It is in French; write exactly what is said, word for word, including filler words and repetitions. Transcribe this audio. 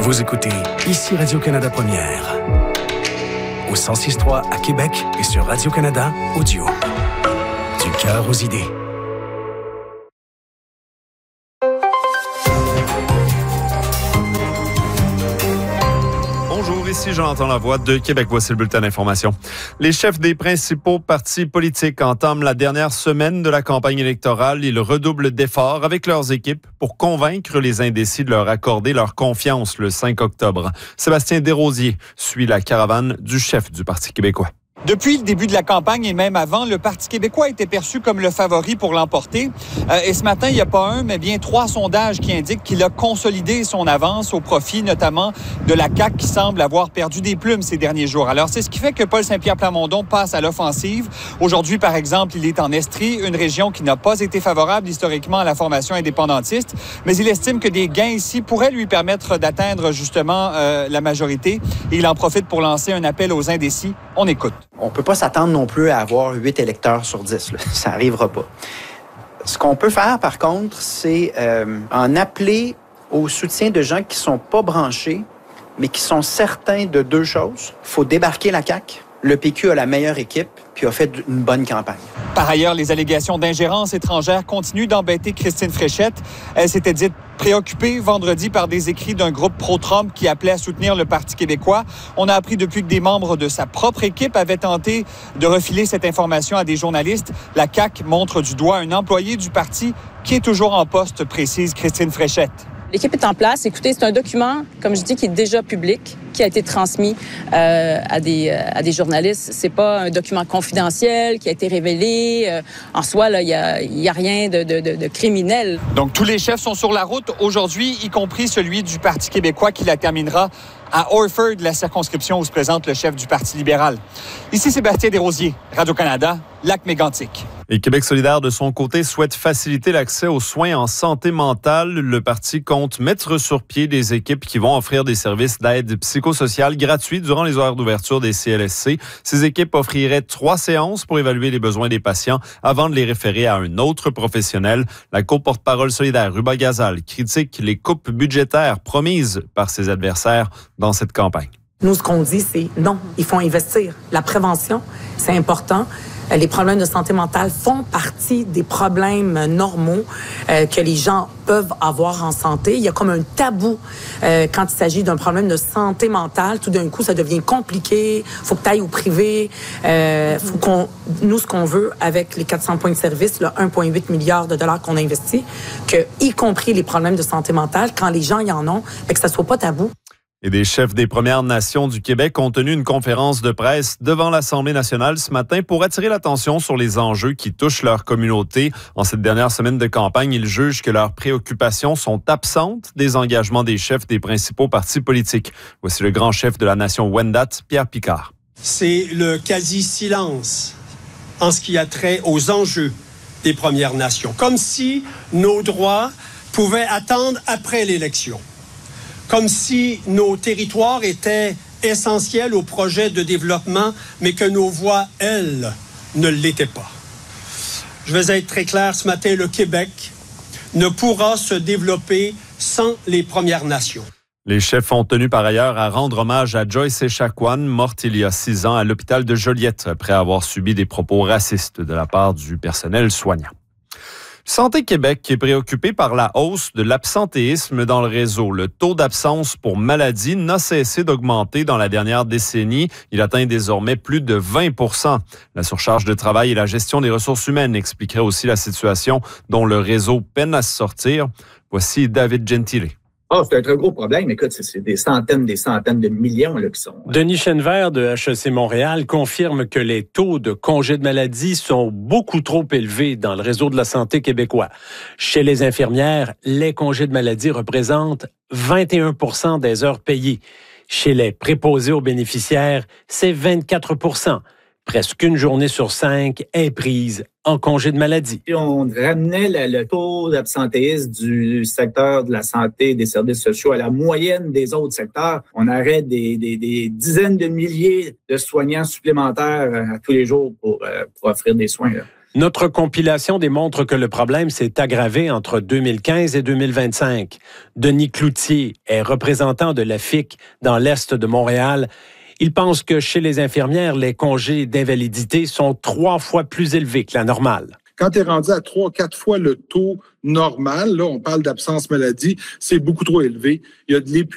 Vous écoutez ici Radio-Canada Première. Au cent six trois à Québec et sur Radio-Canada Audio. Du cœur aux idées. Bonjour, ici Jonathan Lavoie de Québec. Voici le bulletin d'information. Les chefs des principaux partis politiques entament la dernière semaine de la campagne électorale. Ils redoublent d'efforts avec leurs équipes pour convaincre les indécis de leur accorder leur confiance le cinq octobre. Sébastien Desrosiers suit la caravane du chef du Parti québécois. Depuis le début de la campagne et même avant, le Parti québécois était perçu comme le favori pour l'emporter. Euh, et ce matin, il n'y a pas un, mais bien trois sondages qui indiquent qu'il a consolidé son avance au profit notamment de la C A Q qui semble avoir perdu des plumes ces derniers jours. Alors, c'est ce qui fait que Paul Saint-Pierre Plamondon passe à l'offensive. Aujourd'hui, par exemple, il est en Estrie, une région qui n'a pas été favorable historiquement à la formation indépendantiste, mais il estime que des gains ici pourraient lui permettre d'atteindre justement euh, la majorité. Et il en profite pour lancer un appel aux indécis. On écoute. On ne peut pas s'attendre non plus à avoir huit électeurs sur dix. Là. Ça n'arrivera pas. Ce qu'on peut faire, par contre, c'est euh, en appeler au soutien de gens qui ne sont pas branchés, mais qui sont certains de deux choses. Il faut débarquer la C A Q. Le P Q a la meilleure équipe, puis a fait une bonne campagne. Par ailleurs, les allégations d'ingérence étrangère continuent d'embêter Christine Fréchette. Elle s'était dite préoccupée vendredi par des écrits d'un groupe pro-Trump qui appelait à soutenir le Parti québécois. On a appris depuis que des membres de sa propre équipe avaient tenté de refiler cette information à des journalistes. La C A Q montre du doigt un employé du parti qui est toujours en poste, précise Christine Fréchette. L'équipe est en place. Écoutez, c'est un document, comme je dis, qui est déjà public, qui a été transmis euh, à des euh, à des journalistes. C'est pas un document confidentiel qui a été révélé. Euh, en soi, là, il y a il y a rien de, de, de, de criminel. Donc tous les chefs sont sur la route aujourd'hui, y compris celui du Parti québécois qui la terminera à Orford, la circonscription où se présente le chef du Parti libéral. Ici Sébastien Desrosiers, Radio-Canada, Lac-Mégantic. Et Québec solidaire, de son côté, souhaite faciliter l'accès aux soins en santé mentale. Le parti compte mettre sur pied des équipes qui vont offrir des services d'aide psychosociale gratuits durant les horaires d'ouverture des C L S C. Ces équipes offriraient trois séances pour évaluer les besoins des patients avant de les référer à un autre professionnel. La co-porte-parole solidaire, Ruba Gazal, critique les coupes budgétaires promises par ses adversaires dans cette campagne. Nous, ce qu'on dit, c'est non, il faut investir. La prévention, c'est important. Les problèmes de santé mentale font partie des problèmes normaux euh, que les gens peuvent avoir en santé. Il y a comme un tabou euh, quand il s'agit d'un problème de santé mentale. Tout d'un coup, ça devient compliqué. Faut que tu ailles au privé. Euh, faut qu'on, nous, ce qu'on veut avec les quatre cents points de service, le un virgule huit milliard de dollars qu'on a investi, que y compris les problèmes de santé mentale, quand les gens y en ont, que ça soit pas tabou. Et des chefs des Premières Nations du Québec ont tenu une conférence de presse devant l'Assemblée nationale ce matin pour attirer l'attention sur les enjeux qui touchent leur communauté. En cette dernière semaine de campagne, ils jugent que leurs préoccupations sont absentes des engagements des chefs des principaux partis politiques. Voici le grand chef de la nation Wendat, Pierre Picard. C'est le quasi-silence en ce qui a trait aux enjeux des Premières Nations. Comme si nos droits pouvaient attendre après l'élection. Comme si nos territoires étaient essentiels au projet de développement, mais que nos voix, elles, ne l'étaient pas. Je vais être très clair ce matin, le Québec ne pourra se développer sans les Premières Nations. Les chefs ont tenu par ailleurs à rendre hommage à Joyce Echaquan, morte il y a six ans à l'hôpital de Joliette, après avoir subi des propos racistes de la part du personnel soignant. Santé Québec est préoccupé par la hausse de l'absentéisme dans le réseau. Le taux d'absence pour maladie n'a cessé d'augmenter dans la dernière décennie. Il atteint désormais plus de vingt pour cent. La surcharge de travail et la gestion des ressources humaines expliqueraient aussi la situation dont le réseau peine à se sortir. Voici David Gentile. Ah, oh, c'est un très gros problème. Écoute, c'est, c'est des centaines, des centaines de millions là, qui sont... Denis Chenevert de H E C Montréal confirme que les taux de congés de maladie sont beaucoup trop élevés dans le réseau de la santé québécois. Chez les infirmières, les congés de maladie représentent vingt et un pour cent des heures payées. Chez les préposés aux bénéficiaires, c'est vingt-quatre pour cent. Presque une journée sur cinq est prise en congé de maladie. Et on ramenait le, le taux d'absentéisme du secteur de la santé et des services sociaux à la moyenne des autres secteurs. On aurait des, des, des dizaines de milliers de soignants supplémentaires à tous les jours pour, euh, pour offrir des soins. Là. Notre compilation démontre que le problème s'est aggravé entre deux mille quinze et deux mille vingt-cinq. Denis Cloutier est représentant de la F I C dans l'Est de Montréal. Il pense que chez les infirmières, les congés d'invalidité sont trois fois plus élevés que la normale. Quand tu es rendu à trois, quatre fois le taux normal, là, on parle d'absence maladie, c'est beaucoup trop élevé. Il y a de l'épuisement.